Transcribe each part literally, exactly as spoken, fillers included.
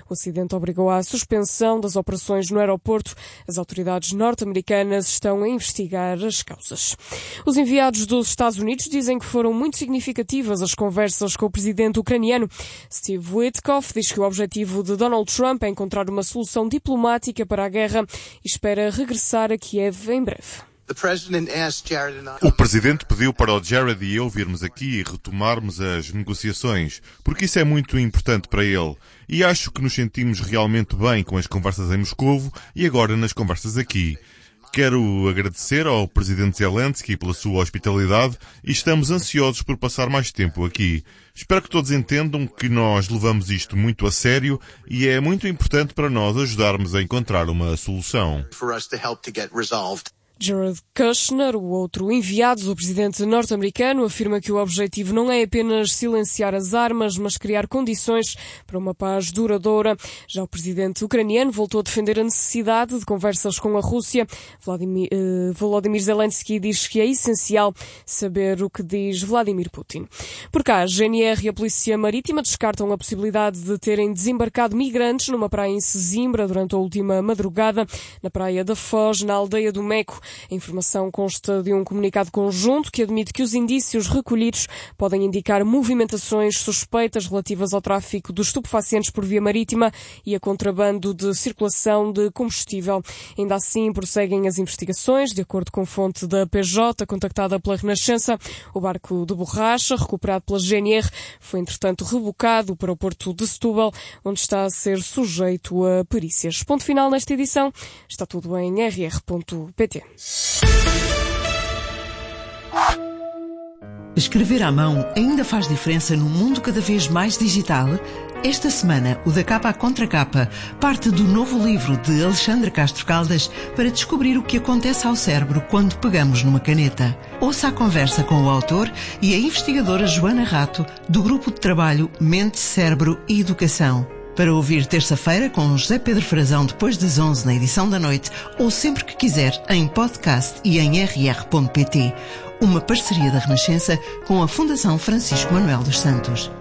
O acidente obrigou à suspensão das operações no aeroporto. As autoridades norte-americanas estão a investigar as causas. Os enviados dos Estados Unidos dizem que foram muito significativas as conversas com o presidente ucraniano. Steve Witkoff diz que o objetivo de Donald Trump é encontrar uma solução diplomática para a guerra e espera regressar a Kiev em breve. O Presidente pediu para o Jared e eu virmos aqui e retomarmos as negociações, porque isso é muito importante para ele. E acho que nos sentimos realmente bem com as conversas em Moscovo e agora nas conversas aqui. Quero agradecer ao Presidente Zelensky pela sua hospitalidade e estamos ansiosos por passar mais tempo aqui. Espero que todos entendam que nós levamos isto muito a sério e é muito importante para nós ajudarmos a encontrar uma solução. Jared Kushner, o outro enviado do presidente norte-americano, afirma que o objetivo não é apenas silenciar as armas, mas criar condições para uma paz duradoura. Já o presidente ucraniano voltou a defender a necessidade de conversas com a Rússia. Vladimir, uh, Volodymyr Zelensky diz que é essencial saber o que diz Vladimir Putin. Por cá, a G N R e a Polícia Marítima descartam a possibilidade de terem desembarcado migrantes numa praia em Sesimbra durante a última madrugada, na praia da Foz, na aldeia do Meco. A informação consta de um comunicado conjunto que admite que os indícios recolhidos podem indicar movimentações suspeitas relativas ao tráfico de estupefacientes por via marítima e a contrabando de circulação de combustível. Ainda assim, prosseguem as investigações. De acordo com fonte da P J, contactada pela Renascença, o barco de borracha, recuperado pela G N R, foi entretanto rebocado para o porto de Setúbal, onde está a ser sujeito a perícias. Ponto final nesta edição. Está tudo em r r ponto p t. Escrever à mão ainda faz diferença num mundo cada vez mais digital? Esta semana, o Da Capa à Contra Capa parte do novo livro de Alexandre Castro Caldas para descobrir o que acontece ao cérebro quando pegamos numa caneta. Ouça a conversa com o autor e a investigadora Joana Rato, do grupo de trabalho Mente, Cérebro e Educação. Para ouvir terça-feira com José Pedro Frazão depois das onze na edição da noite ou sempre que quiser em podcast e em r r ponto p t. Uma parceria da Renascença com a Fundação Francisco Manuel dos Santos.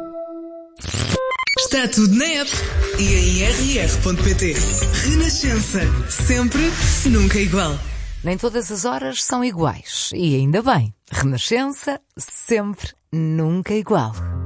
Está tudo na app e em r r ponto p t. Renascença. Sempre, nunca igual. Nem todas as horas são iguais. E ainda bem. Renascença, sempre, nunca igual.